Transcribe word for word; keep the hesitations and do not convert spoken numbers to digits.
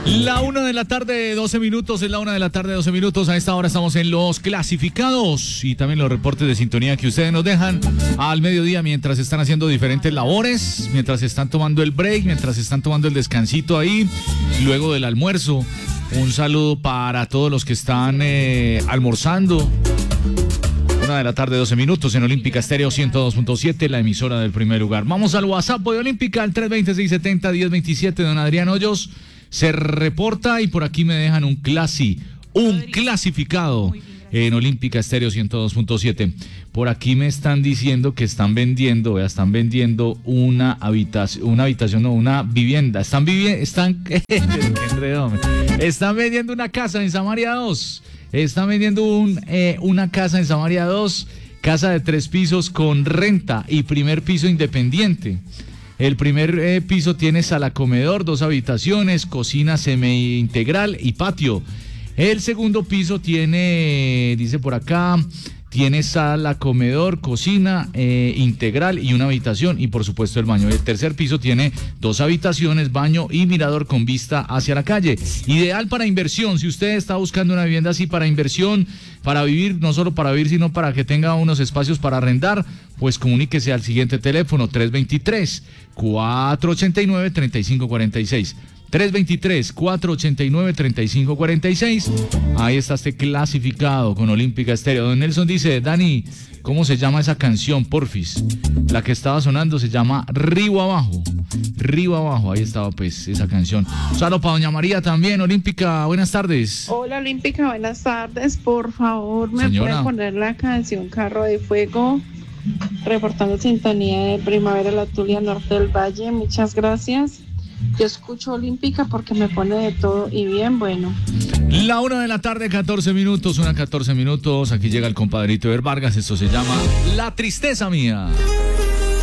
La una de la tarde, doce minutos, es la una de la tarde, doce minutos. A esta hora estamos en los clasificados y también los reportes de sintonía que ustedes nos dejan al mediodía mientras están haciendo diferentes labores, mientras están tomando el break, mientras están tomando el descansito ahí, luego del almuerzo. Un saludo para todos los que están eh, almorzando. Una de la tarde, doce minutos en Olímpica Estéreo ciento dos punto siete, la emisora del primer lugar. Vamos al WhatsApp de Olímpica, al tres veinte, seiscientos setenta, diez veintisiete, don Adrián Hoyos. Se reporta y por aquí me dejan un clasi, un clasificado en Olímpica Estéreo ciento dos punto siete. Por aquí me están diciendo que están vendiendo, vea, están vendiendo una habitación, una habitación, no, una vivienda. Están viviendo, están, están vendiendo una casa en Samaria dos. Están vendiendo un, eh, una casa en Samaria dos, casa de tres pisos con renta y primer piso independiente. El primer eh, piso tiene sala comedor, dos habitaciones, cocina semi-integral y patio. El segundo piso tiene, dice por acá, tiene sala comedor, cocina eh, integral y una habitación y por supuesto el baño. El tercer piso tiene dos habitaciones, baño y mirador con vista hacia la calle. Ideal para inversión, si usted está buscando una vivienda así para inversión, para vivir, no solo para vivir, sino para que tenga unos espacios para arrendar, pues comuníquese al siguiente teléfono, tres veintitrés, cuatrocientos ochenta y nueve, treinta y cinco cuarenta y seis. tres veintitrés, cuatrocientos ochenta y nueve, treinta y cinco cuarenta y seis. Ahí está este clasificado con Olímpica Estéreo. Don Nelson dice, Dani, ¿cómo se llama esa canción, porfis? La que estaba sonando se llama Río Abajo. Río Abajo, ahí estaba pues esa canción. Un saludo para doña María también. Olímpica, buenas tardes. Hola Olímpica, buenas tardes. Por favor, ¿me Señora, puede poner la canción Carro de Fuego? Reportando sintonía de Primavera La Tulia, Norte del Valle. Muchas gracias. Yo escucho Olímpica porque me pone de todo y bien bueno. La una de la tarde, catorce minutos, una catorce minutos. Aquí llega el compadrito Ever Vargas. Esto se llama La Tristeza Mía.